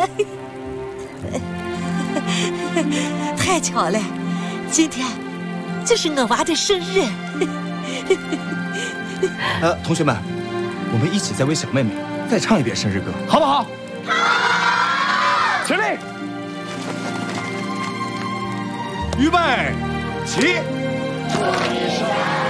太巧了，今天就是我娃的生日。 同学们，我们一起再为小妹妹再唱一遍生日歌，好不好？好！起立，预备，起！祝你生日